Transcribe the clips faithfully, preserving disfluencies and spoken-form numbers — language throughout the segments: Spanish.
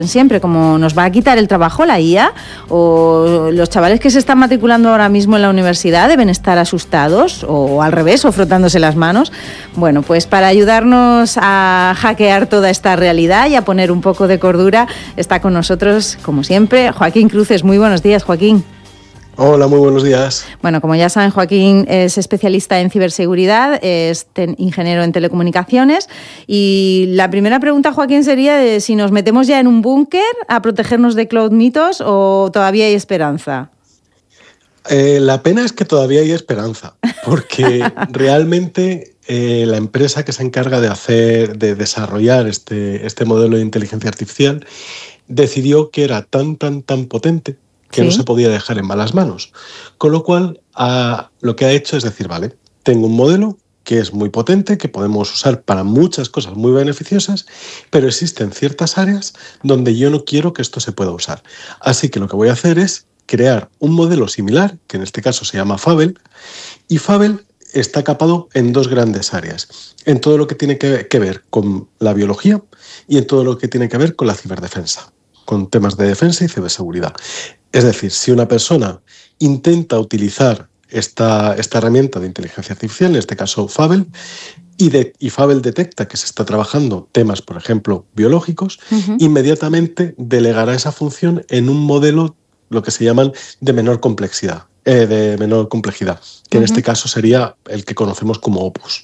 Siempre, como nos va a quitar el trabajo la I A, o los chavales que se están matriculando ahora mismo en la universidad deben estar asustados, o al revés, o frotándose las manos. Bueno, pues para ayudarnos a hackear toda esta realidad y a poner un poco de cordura, está con nosotros, como siempre, Joaquín Cruces. Muy buenos días, Joaquín. Hola, muy buenos días. Bueno, como ya saben, Joaquín es especialista en ciberseguridad, es ten, ingeniero en telecomunicaciones, y la primera pregunta, Joaquín, sería de si nos metemos ya en un búnker a protegernos de cloud mitos o todavía hay esperanza. Eh, la pena es que todavía hay esperanza, porque realmente eh, la empresa que se encarga de hacer, de desarrollar este, este modelo de inteligencia artificial decidió que era tan, tan, tan potente que ¿Sí? no se podía dejar en malas manos. Con lo cual, a, lo que ha hecho es decir, vale, tengo un modelo que es muy potente, que podemos usar para muchas cosas muy beneficiosas, pero existen ciertas áreas donde yo no quiero que esto se pueda usar. Así que lo que voy a hacer es crear un modelo similar, que en este caso se llama Fabel, y Fabel está capado en dos grandes áreas, en todo lo que tiene que, que ver con la biología y en todo lo que tiene que ver con la ciberdefensa, con temas de defensa y ciberseguridad. Es decir, si una persona intenta utilizar esta, esta herramienta de inteligencia artificial, en este caso Fabel, y, de, y Fabel detecta que se está trabajando temas, por ejemplo, biológicos, uh-huh. inmediatamente delegará esa función en un modelo, lo que se llaman de menor complejidad, eh, de menor complejidad, que uh-huh. en este caso sería el que conocemos como Opus.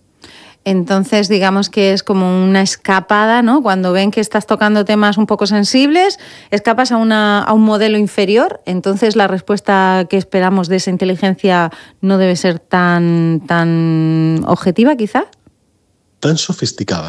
Entonces, digamos que es como una escapada, ¿no? Cuando ven que estás tocando temas un poco sensibles, escapas a, una, a un modelo inferior, entonces la respuesta que esperamos de esa inteligencia no debe ser tan, tan objetiva, quizá. Tan sofisticada.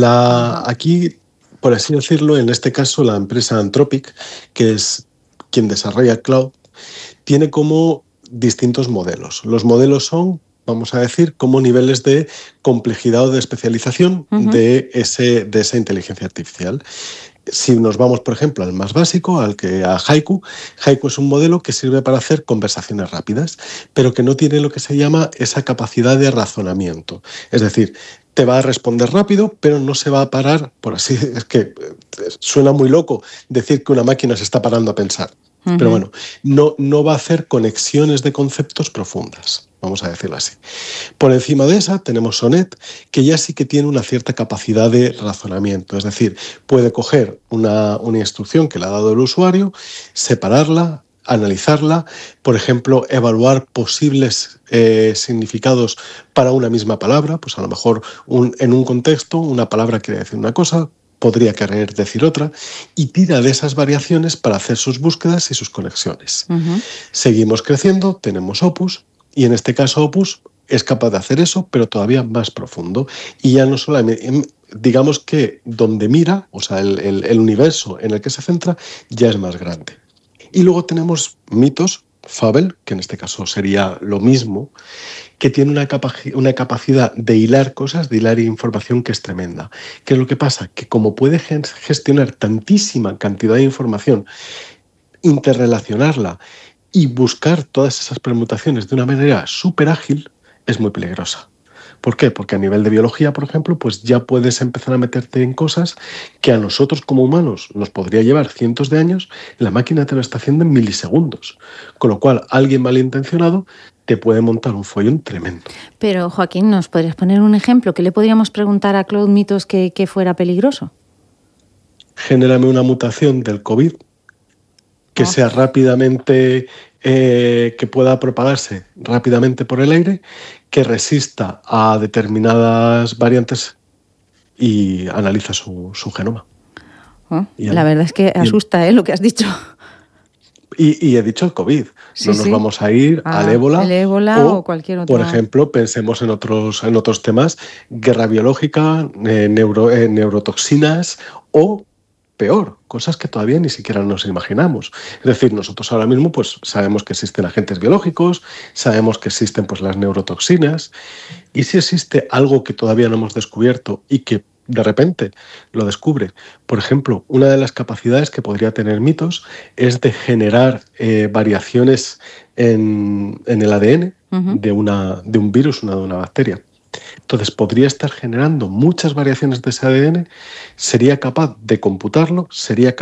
La, aquí, por así decirlo, en este caso la empresa Anthropic, que es quien desarrolla cloud, tiene como distintos modelos. Los modelos son, vamos a decir, como niveles de complejidad o de especialización uh-huh. de, ese, de esa inteligencia artificial. Si nos vamos, por ejemplo, al más básico, al que a Haiku, Haiku es un modelo que sirve para hacer conversaciones rápidas, pero que no tiene lo que se llama esa capacidad de razonamiento. Es decir, te va a responder rápido, pero no se va a parar, por así, es que suena muy loco decir que una máquina se está parando a pensar. Uh-huh. Pero bueno, no, no va a hacer conexiones de conceptos profundas, vamos a decirlo así. Por encima de esa tenemos Sonnet, que ya sí que tiene una cierta capacidad de razonamiento, es decir, puede coger una, una instrucción que le ha dado el usuario, separarla, analizarla, por ejemplo, evaluar posibles eh, significados para una misma palabra, pues a lo mejor un, en un contexto una palabra quiere decir una cosa, podría querer decir otra, y tira de esas variaciones para hacer sus búsquedas y sus conexiones. Uh-huh. Seguimos creciendo, tenemos Opus, y en este caso Opus es capaz de hacer eso, pero todavía más profundo. Y ya no solamente, digamos que donde mira, o sea, el, el, el universo en el que se centra, ya es más grande. Y luego tenemos mitos, Fabel, que en este caso sería lo mismo, que tiene una, capaci- una capacidad de hilar cosas, de hilar información que es tremenda. ¿Qué es lo que pasa? Que como puede gestionar tantísima cantidad de información, interrelacionarla y buscar todas esas permutaciones de una manera súper ágil, es muy peligrosa. ¿Por qué? Porque a nivel de biología, por ejemplo, pues ya puedes empezar a meterte en cosas que a nosotros como humanos nos podría llevar cientos de años, la máquina te lo está haciendo en milisegundos. Con lo cual, alguien malintencionado te puede montar un follón tremendo. Pero, Joaquín, ¿nos podrías poner un ejemplo? ¿Qué le podríamos preguntar a Cloud Mitos que, que fuera peligroso? Genérame una mutación del COVID que oh. sea rápidamente... Eh, que pueda propagarse rápidamente por el aire, que resista a determinadas variantes y analiza su, su genoma. Oh, y la el, verdad es que asusta ¿eh? Lo que has dicho. Y, y he dicho el COVID. Sí, no nos sí. vamos a ir ah, al ébola. El ébola o, o cualquier otro. Por ejemplo, pensemos en otros, en otros temas, guerra biológica, eh, neuro, eh, neurotoxinas o... peor, cosas que todavía ni siquiera nos imaginamos. Es decir, nosotros ahora mismo pues, sabemos que existen agentes biológicos, sabemos que existen pues, las neurotoxinas, y si existe algo que todavía no hemos descubierto y que de repente lo descubre, por ejemplo, una de las capacidades que podría tener mitos es de generar eh, variaciones en, en el A D N uh-huh. de, una, de un virus, una, de una bacteria. Entonces podría estar generando muchas variaciones de ese A D N, sería capaz de computarlo, sería